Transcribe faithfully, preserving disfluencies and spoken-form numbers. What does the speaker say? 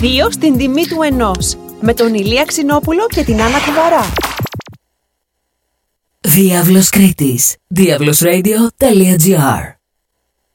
Δύο στην τιμή του ενός. Με τον Ηλία Ξινόπουλο και την Άννα Κουβαρά. Διάβλος Κρήτης. διάβλος ρέιντιο τελεία τζι άρ